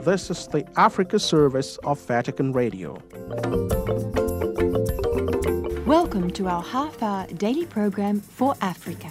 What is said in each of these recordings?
This is the Africa service of Vatican Radio. Welcome to our half-hour daily program for Africa.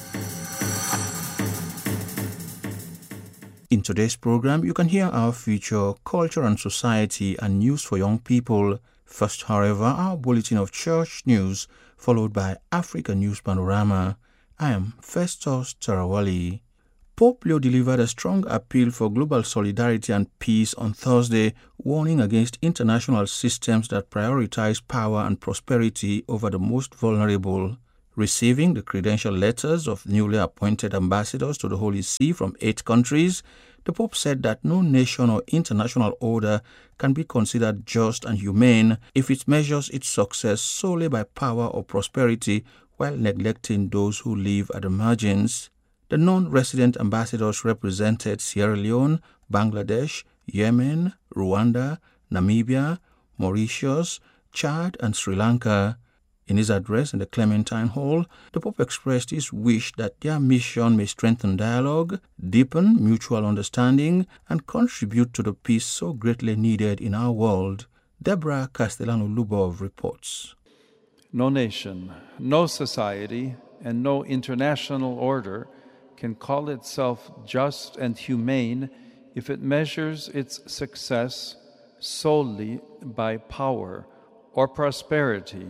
In today's program, you can hear our feature Culture and Society and News for Young People. First, however, our bulletin of church news, followed by Africa News Panorama. I am Festus Tarawali. Pope Leo delivered a strong appeal for global solidarity and peace on Thursday, warning against international systems that prioritize power and prosperity over the most vulnerable. Receiving the credential letters of newly appointed ambassadors to the Holy See from 8 countries, the Pope said that no nation or international order can be considered just and humane if it measures its success solely by power or prosperity while neglecting those who live at the margins. The non-resident ambassadors represented Sierra Leone, Bangladesh, Yemen, Rwanda, Namibia, Mauritius, Chad, and Sri Lanka. In his address in the Clementine Hall, the Pope expressed his wish that their mission may strengthen dialogue, deepen mutual understanding, and contribute to the peace so greatly needed in our world. Deborah Castellano-Lubov reports. No nation, no society, and no international order can call itself just and humane if it measures its success solely by power or prosperity,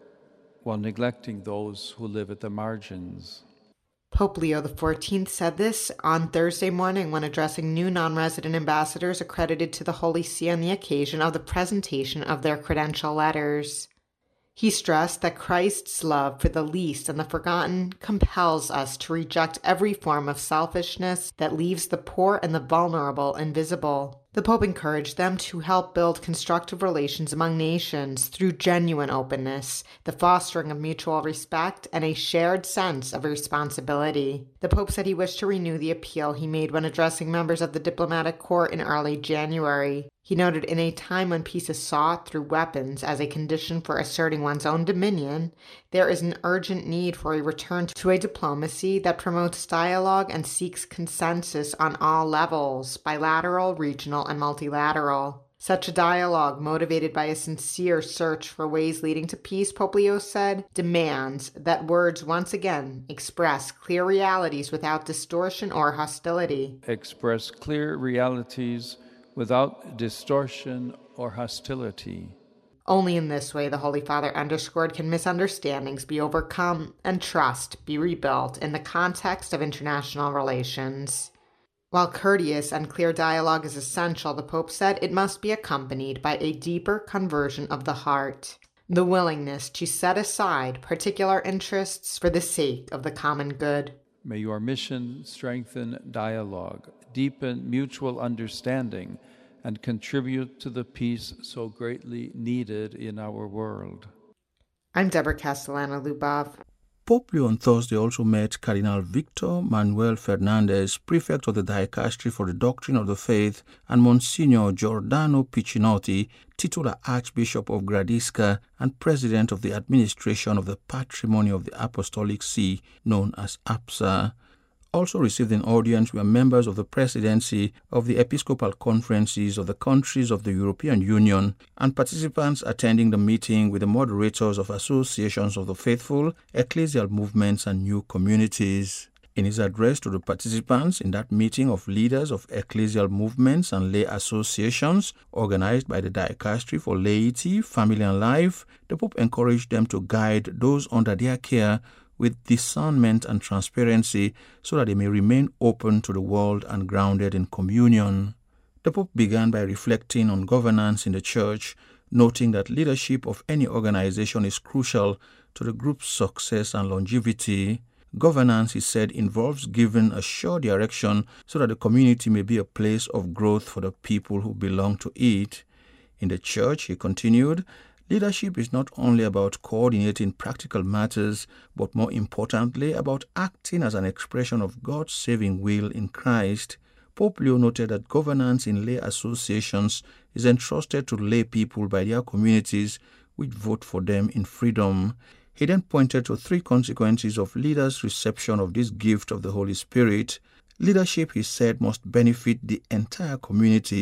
while neglecting those who live at the margins. Pope Leo XIV said this on Thursday morning when addressing new non-resident ambassadors accredited to the Holy See on the occasion of the presentation of their credential letters. He stressed that Christ's love for the least and the forgotten compels us to reject every form of selfishness that leaves the poor and the vulnerable invisible. The Pope encouraged them to help build constructive relations among nations through genuine openness, the fostering of mutual respect, and a shared sense of responsibility. The Pope said he wished to renew the appeal he made when addressing members of the diplomatic corps in early January. He noted in a time when peace is sought through weapons as a condition for asserting one's own dominion, there is an urgent need for a return to a diplomacy that promotes dialogue and seeks consensus on all levels, bilateral, regional, and multilateral. Such a dialogue, motivated by a sincere search for ways leading to peace, Pope Leo said, demands that words once again express clear realities without distortion or hostility. Express clear realities without distortion or hostility. Only in this way, the Holy Father underscored, can misunderstandings be overcome and trust be rebuilt in the context of international relations. While courteous and clear dialogue is essential, the Pope said it must be accompanied by a deeper conversion of the heart, the willingness to set aside particular interests for the sake of the common good. May your mission strengthen dialogue, deepen mutual understanding, and contribute to the peace so greatly needed in our world. I'm Deborah Castellano-Lubov. Pope Leo on Thursday also met Cardinal Victor Manuel Fernandez, prefect of the Dicastery for the Doctrine of the Faith, and Monsignor Giordano Piccinotti, titular Archbishop of Gradisca and president of the administration of the Patrimony of the Apostolic See, known as APSA. Also received in audience were members of the presidency of the Episcopal Conferences of the countries of the European Union and participants attending the meeting with the moderators of associations of the faithful, ecclesial movements, and new communities. In his address to the participants in that meeting of leaders of ecclesial movements and lay associations organized by the Dicastery for Laity, Family and Life, the Pope encouraged them to guide those under their care with discernment and transparency so that they may remain open to the world and grounded in communion. The Pope began by reflecting on governance in the Church, noting that leadership of any organization is crucial to the group's success and longevity. Governance, he said, involves giving a sure direction so that the community may be a place of growth for the people who belong to it. In the Church, he continued, leadership is not only about coordinating practical matters, but more importantly, about acting as an expression of God's saving will in Christ. Pope Leo noted that governance in lay associations is entrusted to lay people by their communities, which vote for them in freedom. He then pointed to 3 consequences of leaders' reception of this gift of the Holy Spirit. Leadership, he said, must benefit the entire community,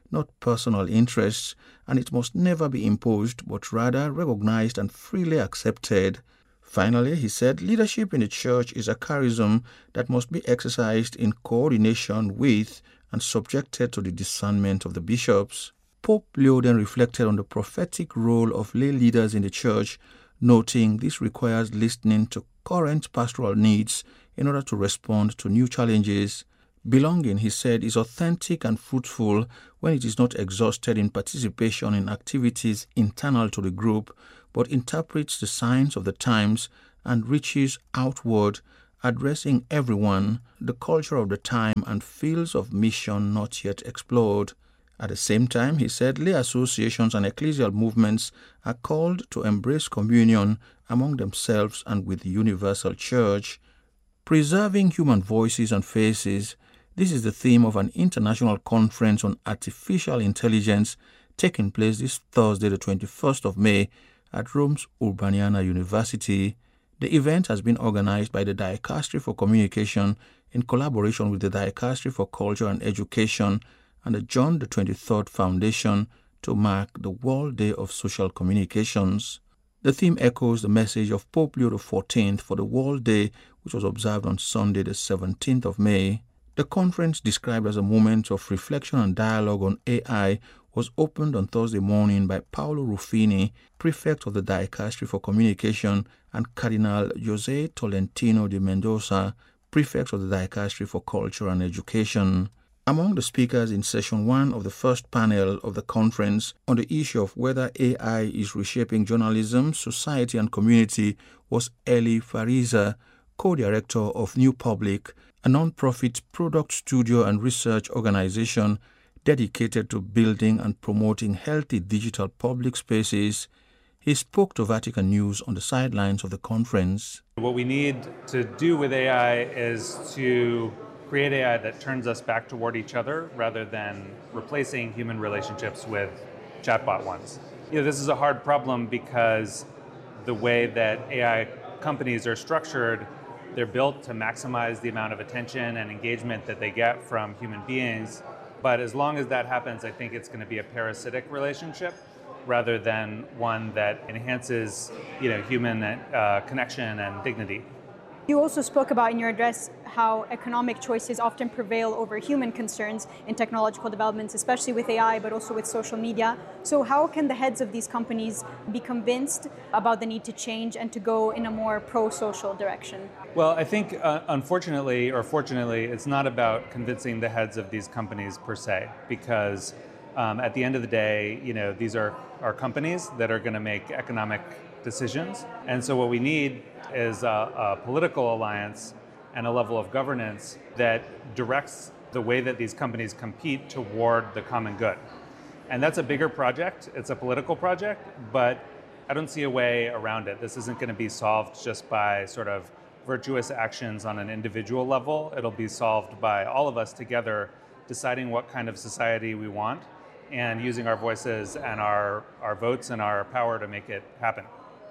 not personal interests, and it must never be imposed, but rather recognized and freely accepted. Finally, he said, leadership in the church is a charism that must be exercised in coordination with and subjected to the discernment of the bishops. Pope Leo then reflected on the prophetic role of lay leaders in the church, noting this requires listening to current pastoral needs in order to respond to new challenges. Belonging, he said, is authentic and fruitful when it is not exhausted in participation in activities internal to the group, but interprets the signs of the times and reaches outward, addressing everyone, the culture of the time and fields of mission not yet explored. At the same time, he said, lay associations and ecclesial movements are called to embrace communion among themselves and with the universal church. Preserving human voices and faces, this is the theme of an international conference on artificial intelligence taking place this Thursday, the 21st of May, at Rome's Urbaniana University. The event has been organized by the Dicastery for Communication in collaboration with the Dicastery for Culture and Education and the John XXIII Foundation to mark the World Day of Social Communications. The theme echoes the message of Pope Leo XIV for the World Day, which was observed on Sunday, the 17th of May. The conference, described as a moment of reflection and dialogue on AI, was opened on Thursday morning by Paolo Ruffini, prefect of the Dicastery for Communication, and Cardinal José Tolentino de Mendoza, prefect of the Dicastery for Culture and Education. Among the speakers in session 1 of the first panel of the conference on the issue of whether AI is reshaping journalism, society, and community was Eli Fariza, co-director of New Public, a non-profit product studio and research organization dedicated to building and promoting healthy digital public spaces. He spoke to Vatican News on the sidelines of the conference. What we need to do with AI is to create AI that turns us back toward each other rather than replacing human relationships with chatbot ones. This is a hard problem because the way that AI companies are structured, they're built to maximize the amount of attention and engagement that they get from human beings. But as long as that happens, I think it's going to be a parasitic relationship rather than one that enhances, human connection and dignity. You also spoke about in your address how economic choices often prevail over human concerns in technological developments, especially with AI, but also with social media. So how can the heads of these companies be convinced about the need to change and to go in a more pro-social direction? Well, I think unfortunately or fortunately, it's not about convincing the heads of these companies per se, because at the end of the day, these are companies that are going to make economic decisions. And so what we need is a political alliance and a level of governance that directs the way that these companies compete toward the common good. And that's a bigger project. It's a political project, but I don't see a way around it. This isn't going to be solved just by sort of virtuous actions on an individual level. It'll be solved by all of us together deciding what kind of society we want and using our voices and our votes and our power to make it happen.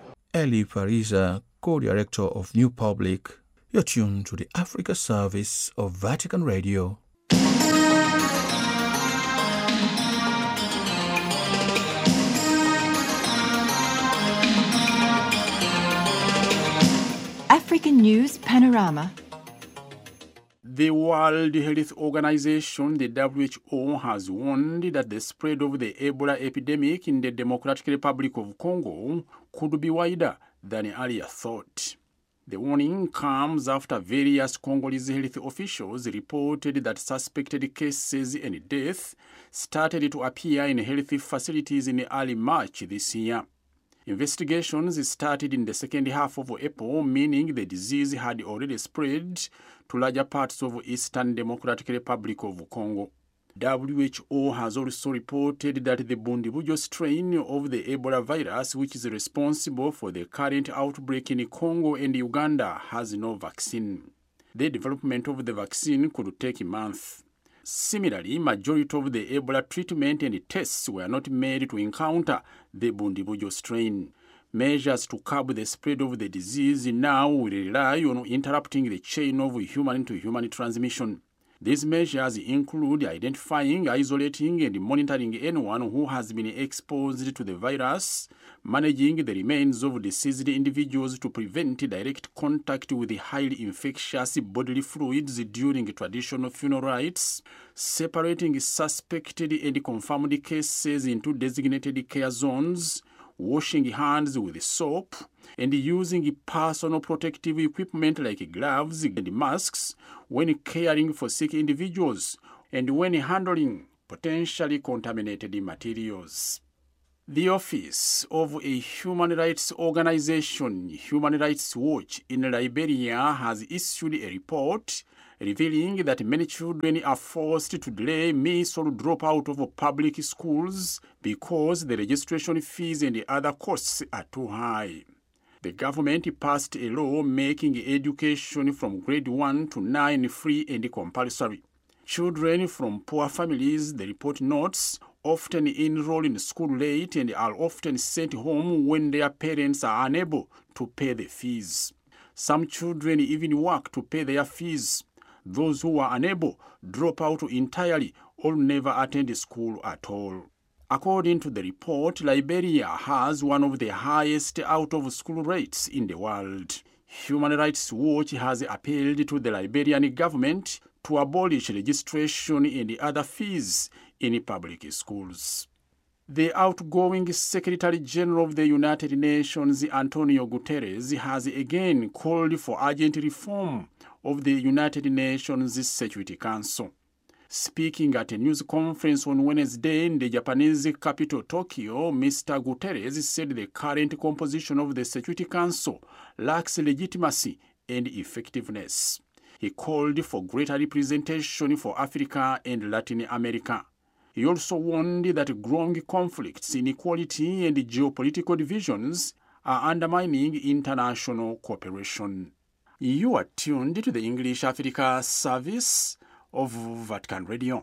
Eli Fariza, co-director of New Public. You're tuned to the Africa service of Vatican Radio. African News Panorama. The World Health Organization, the WHO, has warned that the spread of the Ebola epidemic in the Democratic Republic of Congo could be wider than earlier thought. The warning comes after various Congolese health officials reported that suspected cases and deaths started to appear in health facilities in early March this year. Investigations started in the second half of April, meaning the disease had already spread to larger parts of Eastern Democratic Republic of Congo. WHO has also reported that the Bundibugyo strain of the Ebola virus, which is responsible for the current outbreak in Congo and Uganda, has no vaccine. The development of the vaccine could take months. Similarly, majority of the Ebola treatment and tests were not made to encounter the Bundibugyo strain. Measures to curb the spread of the disease now will rely on interrupting the chain of human-to-human transmission. These measures include identifying, isolating, and monitoring anyone who has been exposed to the virus, managing the remains of deceased individuals to prevent direct contact with highly infectious bodily fluids during traditional funeral rites, separating suspected and confirmed cases into designated care zones, washing hands with soap, and using personal protective equipment like gloves and masks when caring for sick individuals and when handling potentially contaminated materials. The Office of a Human Rights Organization, Human Rights Watch in Liberia, has issued a report revealing that many children are forced to delay, miss, or drop out of public schools because the registration fees and other costs are too high. The government passed a law making education from grade 1 to 9 free and compulsory. Children from poor families, the report notes, often enroll in school late and are often sent home when their parents are unable to pay the fees. Some children even work to pay their fees. Those who are unable drop out entirely or never attend school at all. According to the report, Liberia has one of the highest out-of-school rates in the world. Human Rights Watch has appealed to the Liberian government to abolish registration and other fees in public schools. The outgoing Secretary General of the United Nations, Antonio Guterres, has again called for urgent reform of the United Nations Security Council. Speaking at a news conference on Wednesday in the Japanese capital Tokyo, Mr. Guterres said the current composition of the Security Council lacks legitimacy and effectiveness. He called for greater representation for Africa and Latin America. He also warned that growing conflicts, inequality, and geopolitical divisions are undermining international cooperation. You are tuned to the English Africa service of Vatican Radio.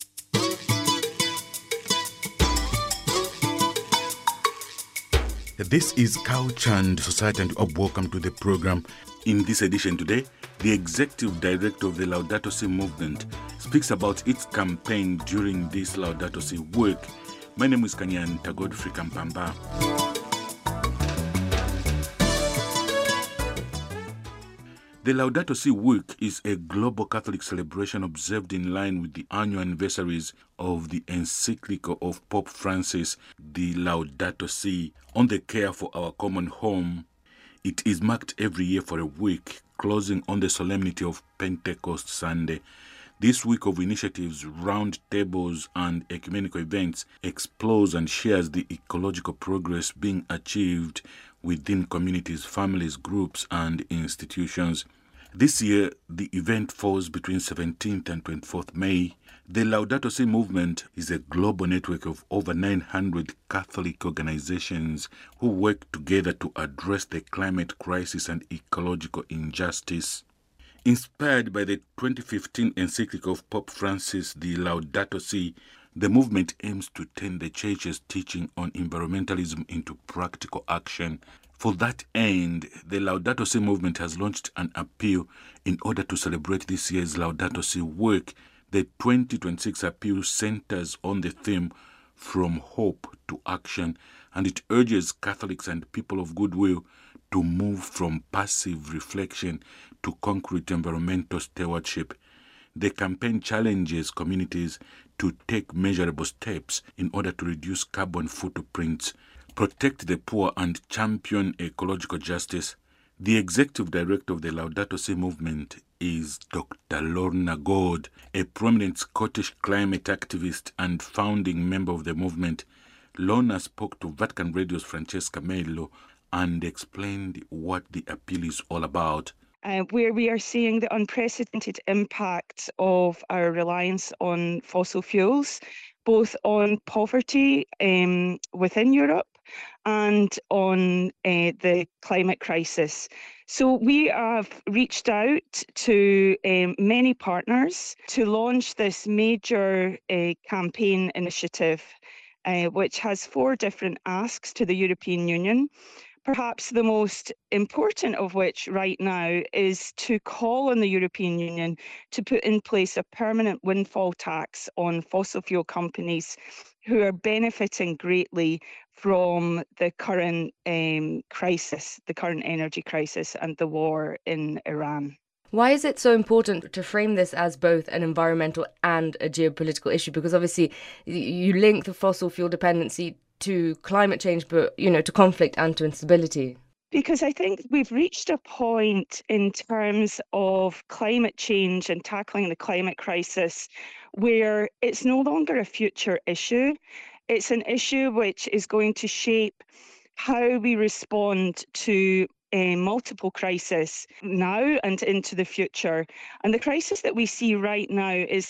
This is Couch and Society, and welcome to the program. In this edition today, the Executive Director of the Laudato Si movement speaks about its campaign during this Laudato Si work. My name is Kanyanta Godfrey Kampamba. The Laudato Si week is a global Catholic celebration observed in line with the annual anniversaries of the encyclical of Pope Francis, the Laudato Si, on the care for our common home. It is marked every year for a week, closing on the solemnity of Pentecost Sunday. This week of initiatives, round tables, and ecumenical events explores and shares the ecological progress being achieved within communities, families, groups, and institutions. This year, the event falls between 17th and 24th May. The Laudato Si movement is a global network of over 900 Catholic organizations who work together to address the climate crisis and ecological injustice. Inspired by the 2015 encyclical of Pope Francis, the Laudato Si, the movement aims to turn the Church's teaching on environmentalism into practical action. For that end, the Laudato Si movement has launched an appeal in order to celebrate this year's Laudato Si work. The 2026 appeal centers on the theme From Hope to Action, and it urges Catholics and people of goodwill to move from passive reflection to concrete environmental stewardship. The campaign challenges communities to take measurable steps in order to reduce carbon footprints, protect the poor, and champion ecological justice. The executive director of the Laudato Si movement is Dr. Lorna God, a prominent Scottish climate activist and founding member of the movement. Lorna spoke to Vatican Radio's Francesca Mello and explained what the appeal is all about. Where we are seeing the unprecedented impact of our reliance on fossil fuels, both on poverty within Europe and on the climate crisis. So we have reached out to many partners to launch this major campaign initiative, which has 4 different asks to the European Union. Perhaps the most important of which right now is to call on the European Union to put in place a permanent windfall tax on fossil fuel companies who are benefiting greatly from the current crisis, the current energy crisis and the war in Iran. Why is it so important to frame this as both an environmental and a geopolitical issue? Because obviously you link the fossil fuel dependency to climate change, but, to conflict and to instability. Because I think we've reached a point in terms of climate change and tackling the climate crisis where it's no longer a future issue. It's an issue which is going to shape how we respond to multiple crises now and into the future. And the crisis that we see right now is